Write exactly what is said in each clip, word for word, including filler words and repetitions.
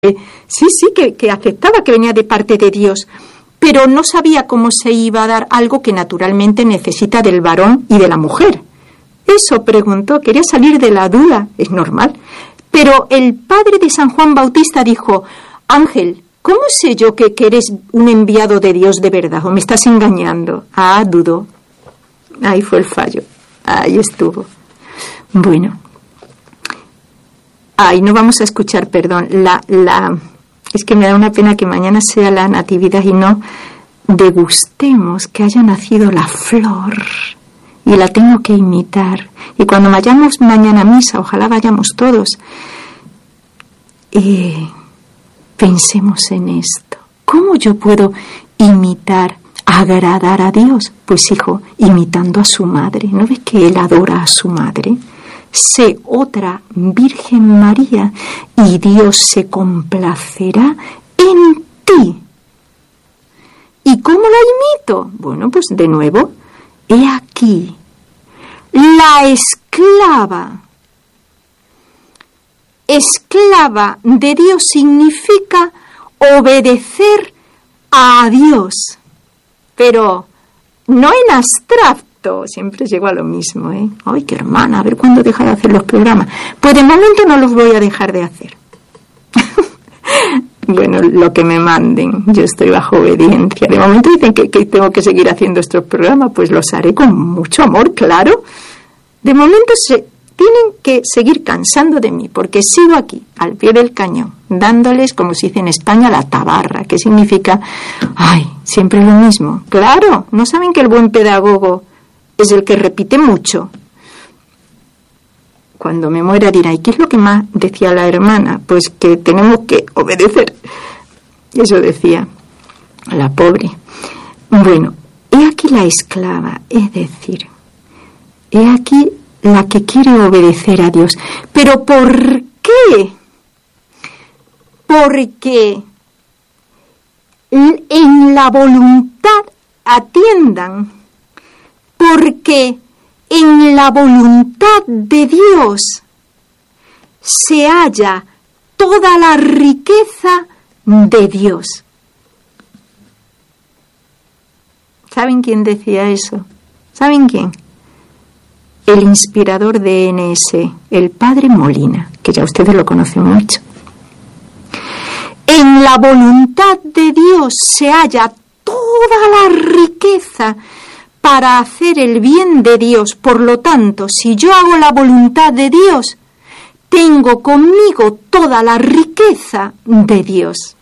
Sí, sí, que, que aceptaba que venía de parte de Dios, pero no sabía cómo se iba a dar algo que naturalmente necesita del varón y de la mujer. Eso preguntó, quería salir de la duda, es normal. Pero el padre de San Juan Bautista dijo: Ángel, ¿cómo sé yo que, que eres un enviado de Dios de verdad o me estás engañando? Ah, dudó. Ahí fue el fallo, ahí estuvo. Bueno. Ay, no vamos a escuchar, perdón, la, la, es que me da una pena que mañana sea la Natividad y no degustemos que haya nacido la flor y la tengo que imitar. Y cuando vayamos mañana a misa, ojalá vayamos todos, eh, pensemos en esto. ¿Cómo yo puedo imitar, agradar a Dios? Pues hijo, imitando a su madre. ¿No ves que él adora a su madre? Sé otra Virgen María y Dios se complacerá en ti. ¿Y cómo la imito? Bueno, pues de nuevo, he aquí, la esclava. Esclava de Dios significa obedecer a Dios, pero no en abstracto. Siempre llego a lo mismo, ¿eh? Ay, qué hermana, a ver cuándo deja de hacer los programas. Pues de momento no los voy a dejar de hacer. Bueno, lo que me manden, yo estoy bajo obediencia. De momento dicen que, que tengo que seguir haciendo estos programas, pues los haré con mucho amor, claro. De momento se tienen que seguir cansando de mí, porque sigo aquí, al pie del cañón, dándoles, como se dice en España, la tabarra, que significa, ay, siempre lo mismo. Claro, ¿no saben que el buen pedagogo es el que repite mucho? Cuando me muera dirá, ¿y qué es lo que más decía la hermana? Pues que tenemos que obedecer. Eso decía la pobre. Bueno, he aquí la esclava, es decir, he aquí la que quiere obedecer a Dios. ¿Pero por qué? Porque en la voluntad atiendan, porque en la voluntad de Dios se halla toda la riqueza de Dios. ¿Saben quién decía eso? ¿Saben quién? El inspirador de N S, el padre Molina, que ya ustedes lo conocen mucho. En la voluntad de Dios se halla toda la riqueza para hacer el bien de Dios. Por lo tanto, si yo hago la voluntad de Dios, tengo conmigo toda la riqueza de Dios.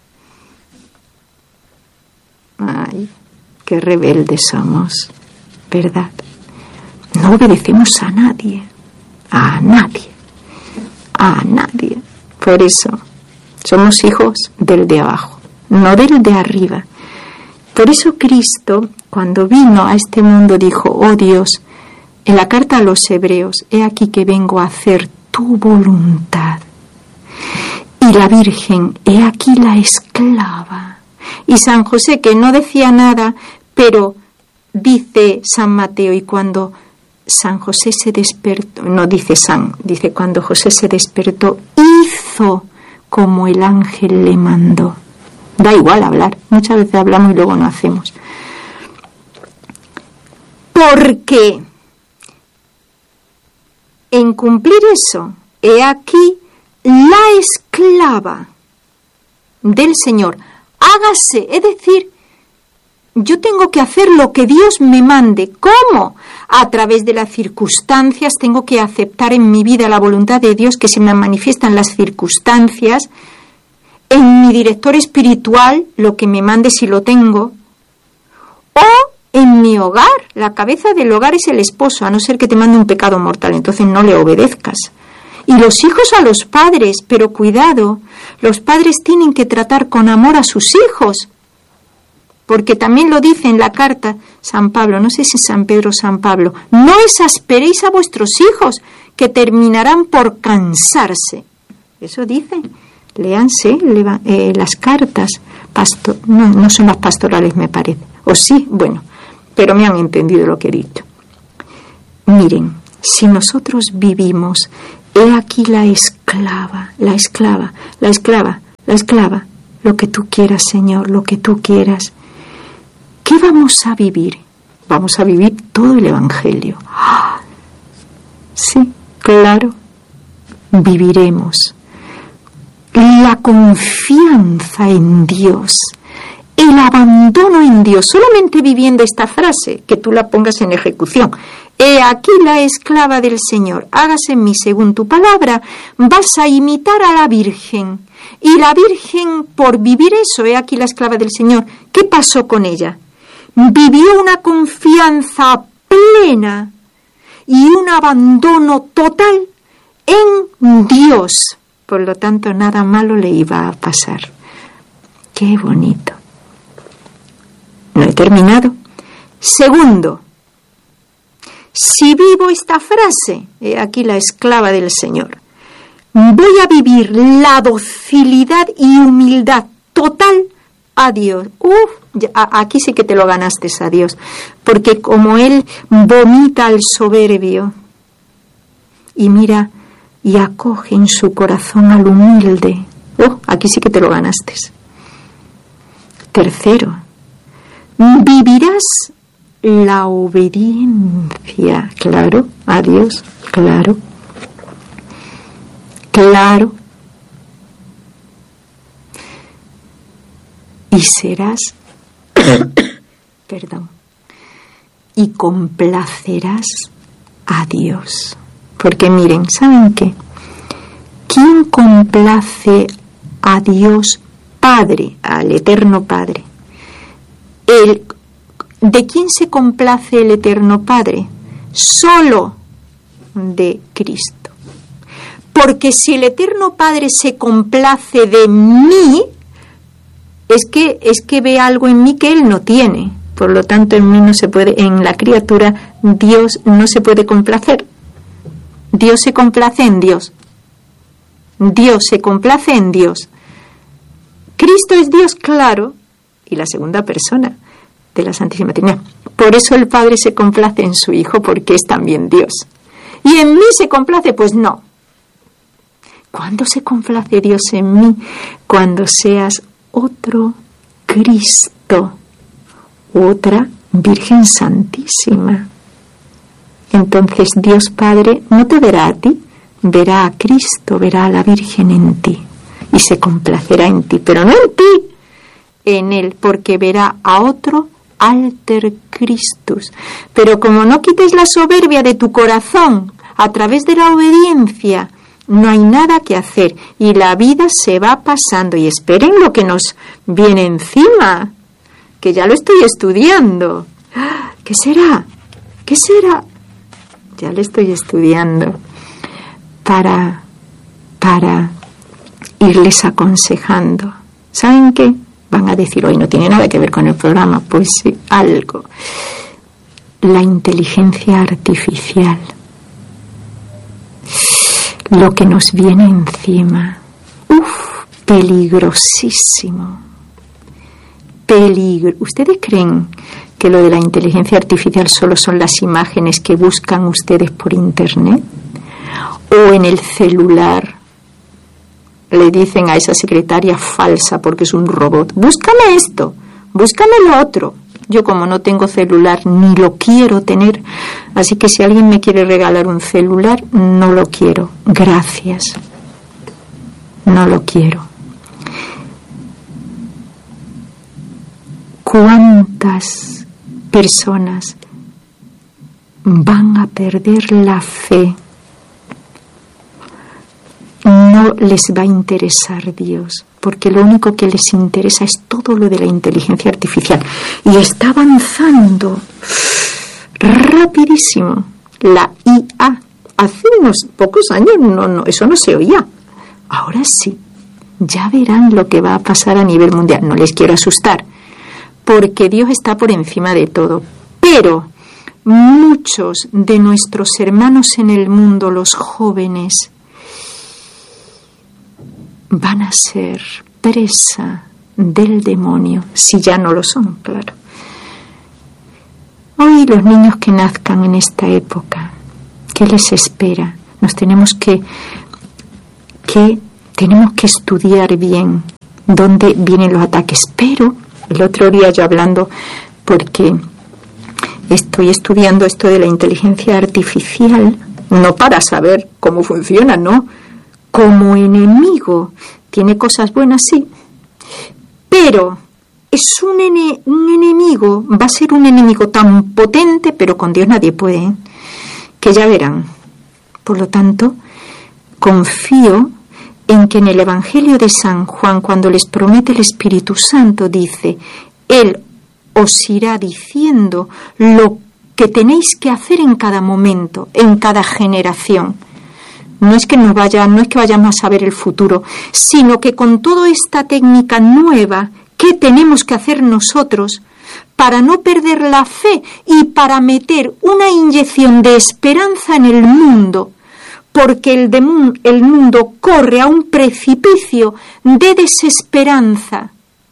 Ay, qué rebeldes somos, ¿verdad? No obedecemos a nadie, a nadie, a nadie. Por eso somos hijos del de abajo, no del de arriba. Por eso Cristo, cuando vino a este mundo, dijo: oh Dios, en la carta a los Hebreos, he aquí que vengo a hacer tu voluntad. Y la Virgen, he aquí la esclava. Y San José, que no decía nada, pero dice San Mateo, y cuando San José se despertó, no dice San, dice cuando José se despertó, hizo como el ángel le mandó. Da igual hablar, muchas veces hablamos y luego no hacemos. Porque en cumplir eso, he aquí la esclava del Señor, hágase, es decir, yo tengo que hacer lo que Dios me mande. ¿Cómo? A través de las circunstancias, tengo que aceptar en mi vida la voluntad de Dios que se me manifiestan las circunstancias. En mi director espiritual, lo que me mande si lo tengo. O en mi hogar, la cabeza del hogar es el esposo, a no ser que te mande un pecado mortal, entonces no le obedezcas. Y los hijos a los padres, pero cuidado, los padres tienen que tratar con amor a sus hijos, porque también lo dice en la carta San Pablo, no sé si San Pedro o San Pablo, no exasperéis a vuestros hijos, que terminarán por cansarse. Eso dice. Léanse eh, las cartas, pastor, no, no son las pastorales, me parece, o sí, bueno, pero me han entendido lo que he dicho. Miren, si nosotros vivimos, he aquí la esclava, la esclava, la esclava, la esclava, lo que tú quieras, Señor, lo que tú quieras. ¿Qué vamos a vivir? Vamos a vivir todo el Evangelio. ¡Ah! Sí, claro, viviremos la confianza en Dios, el abandono en Dios, solamente viviendo esta frase, que tú la pongas en ejecución. He aquí la esclava del Señor, hágase en mí según tu palabra. Vas a imitar a la Virgen. Y la Virgen, por vivir eso, he aquí la esclava del Señor, ¿qué pasó con ella? Vivió una confianza plena y un abandono total en Dios. Por lo tanto, nada malo le iba a pasar. ¡Qué bonito! No he terminado. Segundo, si vivo esta frase, he aquí la esclava del Señor, voy a vivir la docilidad y humildad total a Dios. Uf, ya, aquí sí que te lo ganaste a Dios, porque como Él vomita al soberbio y mira y acoge en su corazón al humilde, oh, aquí sí que te lo ganaste. Tercero, vivirás la obediencia, claro, a Dios, claro, claro, y serás, perdón, y complacerás a Dios. Porque miren, ¿saben qué? ¿Quién complace a Dios Padre, al Eterno Padre? El, ¿De quién se complace el Eterno Padre? Solo de Cristo. Porque si el Eterno Padre se complace de mí, es que, es que ve algo en mí que Él no tiene. Por lo tanto, en mí no se puede, en la criatura, Dios no se puede complacer. Dios se complace en Dios. Dios se complace en Dios. Cristo es Dios, claro, y la segunda persona de la Santísima Trinidad. Por eso el Padre se complace en su Hijo, porque es también Dios. ¿Y en mí se complace? Pues no. ¿Cuándo se complace Dios en mí? Cuando seas otro Cristo, otra Virgen Santísima. Entonces Dios Padre no te verá a ti, verá a Cristo, verá a la Virgen en ti y se complacerá en ti, pero no en ti, en Él, porque verá a otro alter Christus. Pero como no quites la soberbia de tu corazón a través de la obediencia, no hay nada que hacer y la vida se va pasando. Y esperen lo que nos viene encima, que ya lo estoy estudiando. ¿Qué será? ¿Qué será? Ya lo estoy estudiando para, para irles aconsejando. ¿Saben qué? Van a decir, hoy no tiene nada que ver con el programa. Pues sí, algo. La inteligencia artificial. Lo que nos viene encima. Uf, peligrosísimo. Peligro. ¿Ustedes creen que lo de la inteligencia artificial solo son las imágenes que buscan ustedes por internet? ¿O en el celular le dicen a esa secretaria falsa porque es un robot, búscame esto, búscame lo otro? Yo como no tengo celular ni lo quiero tener, así que si alguien me quiere regalar un celular, no lo quiero, gracias, no lo quiero. ¿Cuántas personas van a perder la fe? No les va a interesar Dios, porque lo único que les interesa es todo lo de la inteligencia artificial. Y está avanzando rapidísimo la I A. Hace unos pocos años no, no, eso no se oía. Ahora sí, ya verán lo que va a pasar a nivel mundial. No les quiero asustar, porque Dios está por encima de todo. Pero muchos de nuestros hermanos en el mundo, los jóvenes, van a ser presa del demonio, si ya no lo son, claro. Hoy los niños que nazcan en esta época, ¿qué les espera? Nos tenemos que, que tenemos que estudiar bien dónde vienen los ataques. Pero el otro día yo hablando, porque estoy estudiando esto de la inteligencia artificial, no para saber cómo funciona, no, como enemigo. Tiene cosas buenas, sí, pero es un, ene, un enemigo, va a ser un enemigo tan potente, pero con Dios nadie puede, ¿eh? Que ya verán. Por lo tanto, confío en que en el Evangelio de San Juan, cuando les promete el Espíritu Santo, dice, Él os irá diciendo lo que tenéis que hacer en cada momento, en cada generación. No es que nos vaya, no es que vayamos a saber el futuro, sino que con toda esta técnica nueva, ¿qué tenemos que hacer nosotros para no perder la fe y para meter una inyección de esperanza en el mundo? Porque el, de, el mundo corre a un precipicio de desesperanza.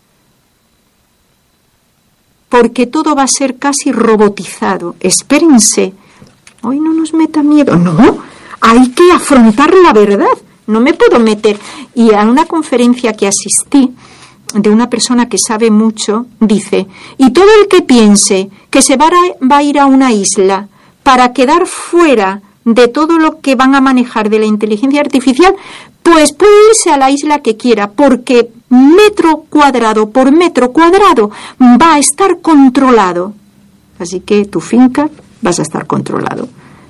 Porque todo va a ser casi robotizado. Espérense. Hoy no nos meta miedo. No, hay que afrontar la verdad. No me puedo meter. Y a una conferencia que asistí, de una persona que sabe mucho, dice, y todo el que piense que se va a, va a ir a una isla para quedar fuera de todo lo que van a manejar de la inteligencia artificial, pues puede irse a la isla que quiera, porque metro cuadrado por metro cuadrado va a estar controlado. Así que tu finca vas a estar controlado.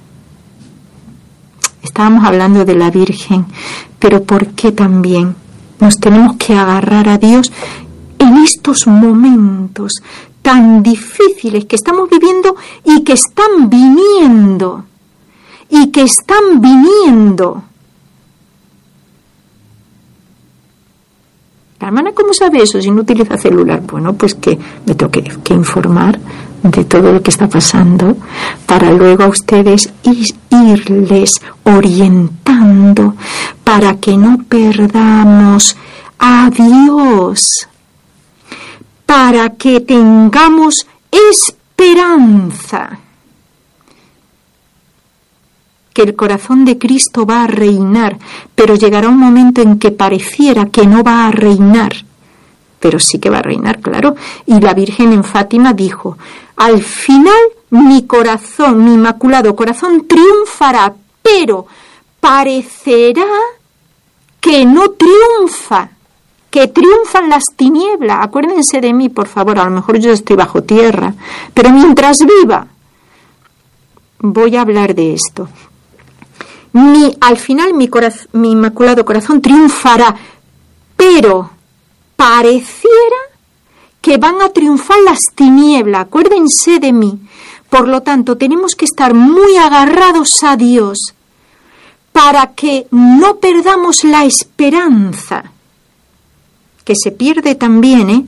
Estábamos hablando de la Virgen, pero ¿por qué también nos tenemos que agarrar a Dios en estos momentos tan difíciles que estamos viviendo y que están viniendo? Y que están viniendo. La hermana, ¿cómo sabe eso si no utiliza celular? Bueno, pues que me tengo que, que informar de todo lo que está pasando para luego a ustedes ir, irles orientando para que no perdamos a Dios, para que tengamos esperanza. Que el corazón de Cristo va a reinar, pero llegará un momento en que pareciera que no va a reinar, pero sí que va a reinar, claro. Y la Virgen en Fátima dijo, al final mi corazón, mi inmaculado corazón triunfará, pero parecerá que no triunfa, que triunfan las tinieblas. Acuérdense de mí, por favor, a lo mejor yo estoy bajo tierra, pero mientras viva voy a hablar de esto. Mi, al final mi, coraz, mi inmaculado corazón triunfará, pero pareciera que van a triunfar las tinieblas. Acuérdense de mí. Por lo tanto, tenemos que estar muy agarrados a Dios para que no perdamos la esperanza, que se pierde también, ¿eh?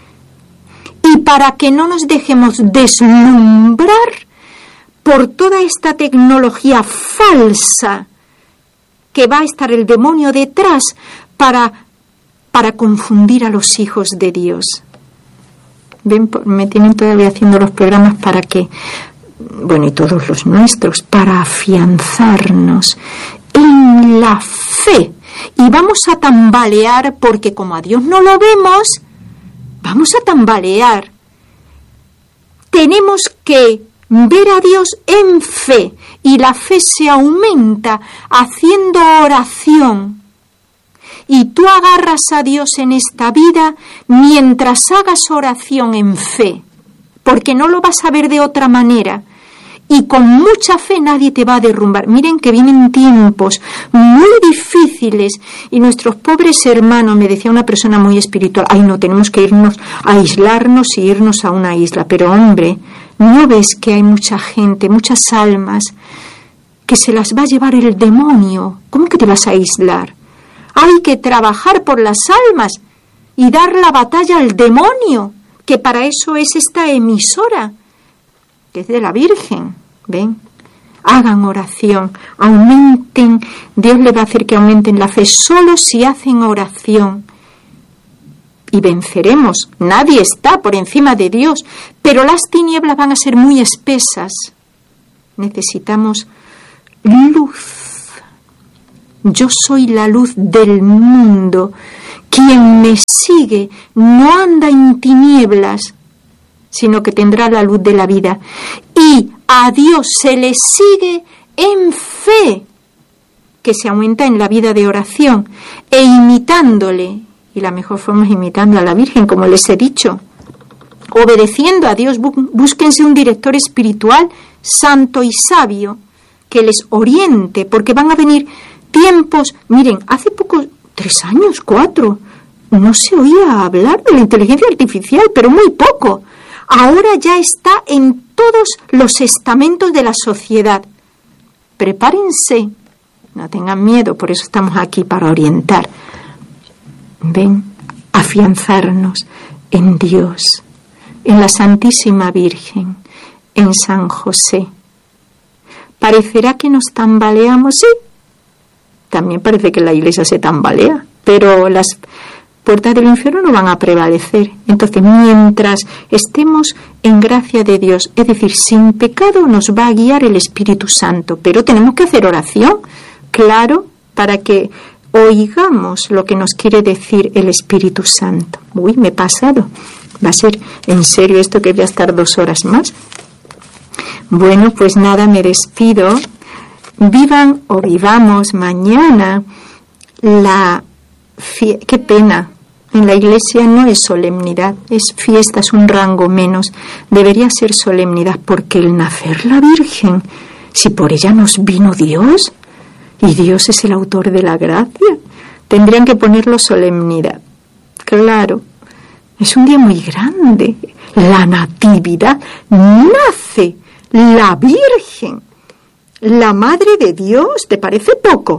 Y para que no nos dejemos deslumbrar por toda esta tecnología falsa que va a estar el demonio detrás para, para confundir a los hijos de Dios. Ven, me tienen todavía haciendo los programas para que, bueno, y todos los nuestros, para afianzarnos en la fe. Y vamos a tambalear porque como a Dios no lo vemos, vamos a tambalear. Tenemos que ver a Dios en fe, y la fe se aumenta haciendo oración. Y tú agarras a Dios en esta vida mientras hagas oración en fe, porque no lo vas a ver de otra manera. Y con mucha fe nadie te va a derrumbar. Miren que vienen tiempos muy difíciles y nuestros pobres hermanos, me decía una persona muy espiritual, ay no, tenemos que irnos a aislarnos y irnos a una isla. Pero hombre, ¿no ves que hay mucha gente, muchas almas, que se las va a llevar el demonio? ¿Cómo que te vas a aislar? Hay que trabajar por las almas y dar la batalla al demonio, que para eso es esta emisora, que es de la Virgen. ¿Ven? Hagan oración, aumenten, Dios le va a hacer que aumenten la fe solo si hacen oración. Y venceremos. Nadie está por encima de Dios, pero las tinieblas van a ser muy espesas. Necesitamos luz, yo soy la luz del mundo. Quien me sigue no anda en tinieblas, sino que tendrá la luz de la vida. Y a Dios se le sigue en fe, que se aumenta en la vida de oración, e imitándole. Y la mejor forma es imitando a la Virgen, como les he dicho. Obedeciendo a Dios, búsquense un director espiritual santo y sabio que les oriente, porque van a venir tiempos. Miren, hace poco, tres años, cuatro, no se oía hablar de la inteligencia artificial, pero muy poco. Ahora ya está en todos los estamentos de la sociedad. Prepárense, no tengan miedo, por eso estamos aquí, para orientar. Ven, afianzarnos en Dios, en la Santísima Virgen, en San José. ¿Parecerá que nos tambaleamos? Sí, también parece que la Iglesia se tambalea, pero las puertas del infierno no van a prevalecer. Entonces, mientras estemos en gracia de Dios, es decir, sin pecado, nos va a guiar el Espíritu Santo, pero tenemos que hacer oración, claro, para que oigamos lo que nos quiere decir el Espíritu Santo. Uy, me he pasado. Va a ser en serio esto, que voy a estar dos horas más. Bueno, pues nada, me despido. Vivan o vivamos mañana la fie- qué pena. En la Iglesia no es solemnidad, es fiesta, es un rango menos. Debería ser solemnidad, porque el nacer la Virgen, si por ella nos vino Dios, y Dios es el autor de la gracia, tendrían que ponerlo solemnidad. Claro, es un día muy grande. La Natividad, nace la Virgen, la Madre de Dios. ¿Te parece poco?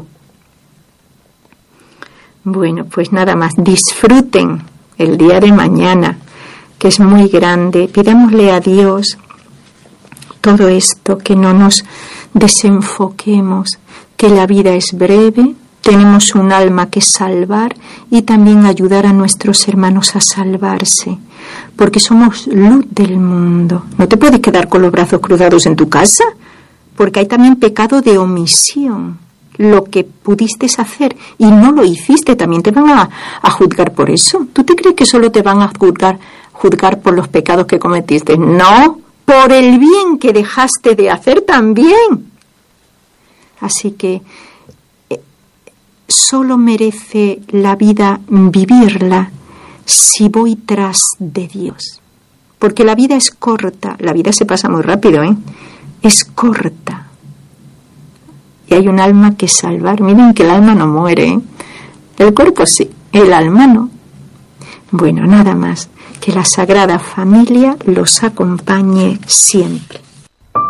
Bueno, pues nada más, disfruten el día de mañana, que es muy grande. Pidámosle a Dios todo esto, que no nos desenfoquemos, que la vida es breve, tenemos un alma que salvar y también ayudar a nuestros hermanos a salvarse, porque somos luz del mundo. No te puedes quedar con los brazos cruzados en tu casa, porque hay también pecado de omisión. Lo que pudiste hacer y no lo hiciste, también te van a, a juzgar por eso. ¿Tú te crees que solo te van a juzgar, juzgar por los pecados que cometiste? No, por el bien que dejaste de hacer también. Así que eh, solo merece la vida vivirla si voy tras de Dios. Porque la vida es corta, la vida se pasa muy rápido, ¿eh? Es corta. Y hay un alma que salvar. Miren que el alma no muere, ¿eh? El cuerpo sí, el alma no. Bueno, nada más. Que la Sagrada Familia los acompañe siempre.